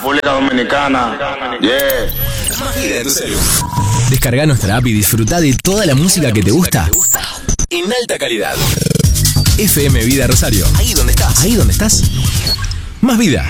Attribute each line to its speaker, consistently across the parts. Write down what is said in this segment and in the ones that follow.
Speaker 1: República Dominicana. Yeah.
Speaker 2: Más vida en tu celu. Descarga nuestra app y disfruta de toda la música que te gusta en alta calidad. FM Vida Rosario. Ahí donde estás. Ahí donde estás. Más vida.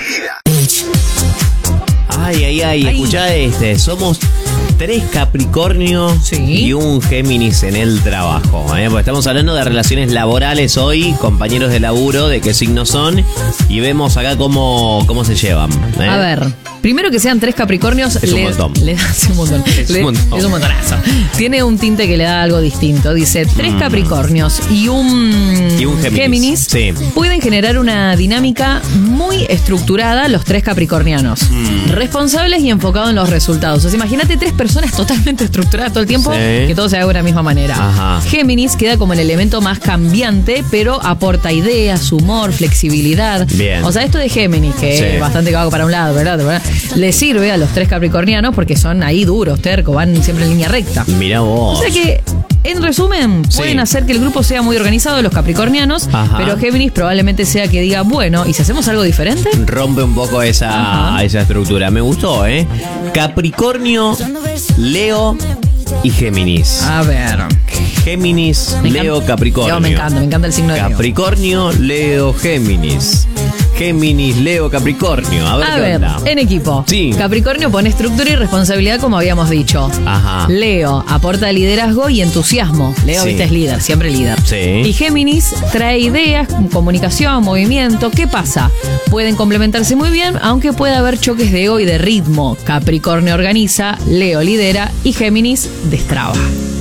Speaker 3: Ay, escuchá somos 3 Capricornios y un Géminis en el trabajo, porque estamos hablando de relaciones laborales hoy, compañeros de laburo, de qué signos son, y vemos acá cómo se llevan.
Speaker 4: A ver, primero que sean 3 Capricornios
Speaker 3: es un montón.
Speaker 4: Es un montón. Es un montonazo. Tiene un tinte que le da algo distinto. Dice, 3 Capricornios y un Géminis pueden generar una dinámica muy estructurada, los 3 capricornianos. Responsables y enfocados en los resultados. O sea, imagínate 3 personas totalmente estructuradas todo el tiempo, que todo se haga de la misma manera. Ajá. Géminis queda como el elemento más cambiante, pero aporta ideas, humor, flexibilidad.
Speaker 3: Bien.
Speaker 4: O sea, esto de Géminis, que es bastante vago para un lado, ¿verdad? Le sirve a los 3 capricornianos porque son ahí duros, tercos, van siempre en línea recta.
Speaker 3: Mirá vos.
Speaker 4: O sea que, en resumen, pueden hacer que el grupo sea muy organizado, los capricornianos, pero Géminis probablemente sea que diga, bueno, ¿y si hacemos algo diferente?
Speaker 3: Rompe un poco esa estructura. Me gustó, Capricornio, Leo y Géminis.
Speaker 4: A ver.
Speaker 3: Géminis, Leo, Capricornio.
Speaker 4: Me encanta el signo de Leo.
Speaker 3: Capricornio, Leo, Géminis. Géminis, Leo, Capricornio. A ver,
Speaker 4: en equipo.
Speaker 3: Sí.
Speaker 4: Capricornio pone estructura y responsabilidad, como habíamos dicho.
Speaker 3: Ajá.
Speaker 4: Leo aporta liderazgo y entusiasmo. Leo, viste, es líder, siempre líder.
Speaker 3: Sí.
Speaker 4: Y Géminis trae ideas, comunicación, movimiento. ¿Qué pasa? Pueden complementarse muy bien, aunque puede haber choques de ego y de ritmo. Capricornio organiza, Leo lidera y Géminis destraba.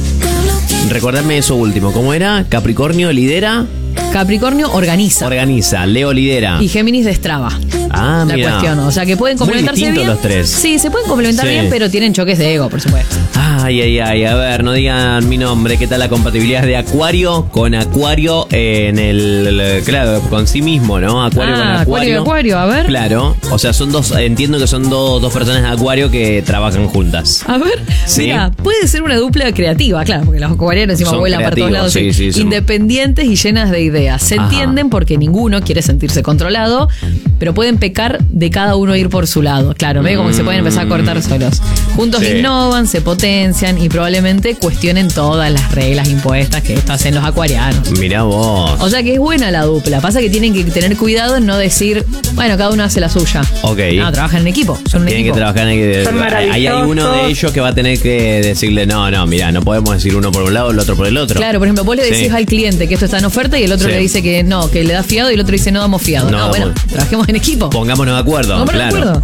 Speaker 3: Recordadme eso último. ¿Cómo era? Capricornio lidera.
Speaker 4: Capricornio organiza,
Speaker 3: Leo lidera.
Speaker 4: Y Géminis destraba.
Speaker 3: La
Speaker 4: cuestión. O sea que pueden complementarse
Speaker 3: muy
Speaker 4: bien.
Speaker 3: Los 3.
Speaker 4: Sí, se pueden complementar bien, pero tienen choques de ego, por supuesto.
Speaker 3: Ay. A ver, no digan mi nombre. ¿Qué tal la compatibilidad de Acuario con Acuario en claro, con sí mismo, ¿no? Acuario con Acuario.
Speaker 4: Acuario, a ver.
Speaker 3: Claro. O sea, son dos. Entiendo que son dos personas de Acuario que trabajan juntas.
Speaker 4: A ver.
Speaker 3: ¿Sí?
Speaker 4: Mira, puede ser una dupla creativa, claro, porque los acuarianos encima vuelan para todos lados.
Speaker 3: Sí,
Speaker 4: independientes y llenas de ideas. Se entienden porque ninguno quiere sentirse controlado, pero pueden pecar de cada uno ir por su lado. Claro, ve como que se pueden empezar a cortar solos. Juntos innovan, se potencian y probablemente cuestionen todas las reglas impuestas que esto hacen los acuarianos.
Speaker 3: Mirá vos.
Speaker 4: O sea que es buena la dupla. Pasa que tienen que tener cuidado en no decir, bueno, cada uno hace la suya.
Speaker 3: Ok.
Speaker 4: No, trabajan en equipo.
Speaker 3: Tienen que trabajar en equipo. Hay alguno de ellos que va a tener que decirle, no, mirá, no podemos decir uno por un lado y el otro por el otro.
Speaker 4: Claro, por ejemplo, vos le decís al cliente que esto está en oferta y el otro le dice que no, que le da fiado y el otro dice no damos fiado. No, bueno, trabajemos en equipo.
Speaker 3: Pongámonos de acuerdo, claro.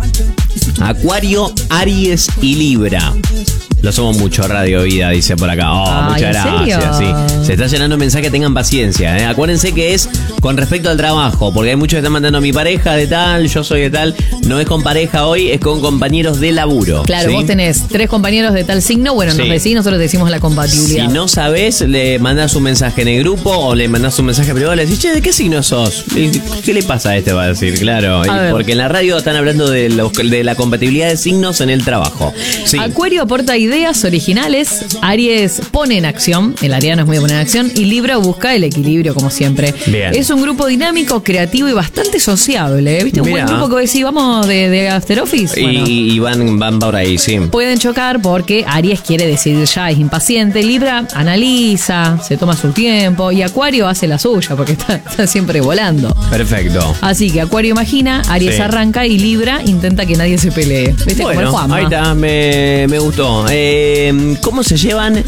Speaker 3: Acuario, Aries y Libra. Lo somos mucho, Radio Vida, dice por acá. Muchas gracias. Sí. Se está llenando un mensaje, tengan paciencia. Acuérdense que es con respecto al trabajo, porque hay muchos que están mandando mi pareja de tal, yo soy de tal. No es con pareja hoy, es con compañeros de laburo.
Speaker 4: Claro, vos tenés 3 compañeros de tal signo, bueno, nos decís, nosotros decimos la compatibilidad.
Speaker 3: Si no sabés, le mandás un mensaje en el grupo o le mandás un mensaje privado, le decís, che, ¿de qué signo sos? ¿Qué le pasa a este? Va a decir, claro. Porque en la radio están hablando de la compatibilidad de signos en el trabajo. Sí.
Speaker 4: Acuario aporta ideas originales, Aries pone en acción, el ariano es muy de poner en acción, y Libra busca el equilibrio como siempre.
Speaker 3: Bien.
Speaker 4: Es un grupo dinámico, creativo y bastante sociable. ¿Viste? Un buen grupo que vos decís, vamos de After Office. Bueno,
Speaker 3: y van por ahí, sí.
Speaker 4: Pueden chocar porque Aries quiere decidir ya, es impaciente, Libra analiza, se toma su tiempo y Acuario hace la suya porque está siempre volando.
Speaker 3: Perfecto.
Speaker 4: Así que Acuario imagina, Aries arranca y Libra intenta que nadie se pelee. ¿Viste?
Speaker 3: Bueno,
Speaker 4: como el Juanma.
Speaker 3: ahí está, me gustó. ¿Cómo se llevan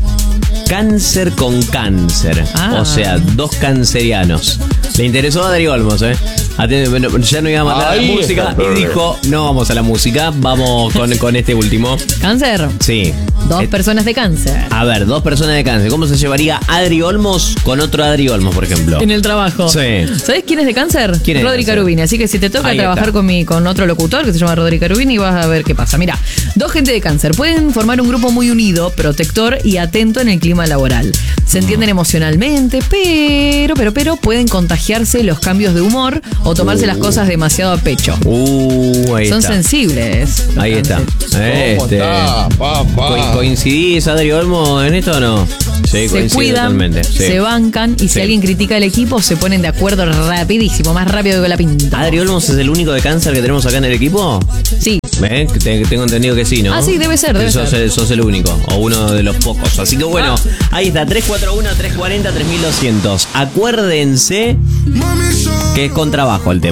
Speaker 3: Cáncer con Cáncer? O sea, 2 cancerianos. Le interesó a Darío Olmos, ya no íbamos a hablar de música y dijo, no vamos a la música, vamos con este último.
Speaker 4: ¿Cáncer?
Speaker 3: Sí.
Speaker 4: 2 personas de Cáncer.
Speaker 3: A ver, 2 personas de Cáncer. ¿Cómo se llevaría Adri Olmos con otro Adri Olmos, por ejemplo?
Speaker 4: En el trabajo.
Speaker 3: Sí.
Speaker 4: ¿Sabés quién es de Cáncer?
Speaker 3: ¿Quién es?
Speaker 4: Rodri Carubini. Así que si te toca
Speaker 3: ahí
Speaker 4: trabajar con otro locutor que se llama Rodri Carubini, vas a ver qué pasa. Mira, 2 gente de Cáncer pueden formar un grupo muy unido, protector y atento en el clima laboral. se entienden emocionalmente, pero pueden contagiarse los cambios de humor o tomarse las cosas demasiado a pecho.
Speaker 3: Ahí
Speaker 4: Son
Speaker 3: está.
Speaker 4: sensibles.
Speaker 3: Ahí está. ¿Coincidís, Adri Olmo, en esto o no? Sí,
Speaker 4: se cuidan, totalmente. Sí. Se bancan y si alguien critica el equipo se ponen de acuerdo rapidísimo, más rápido que la pinta.
Speaker 3: ¿Adri Olmos es el único de cáncer que tenemos acá en el equipo?
Speaker 4: Sí.
Speaker 3: Tengo entendido que sí, ¿no?
Speaker 4: Ah, sí, debe ser.
Speaker 3: Sos el único, o uno de los pocos. Así que bueno, ahí está, 341-340-3200. Acuérdense que es con trabajo el tema.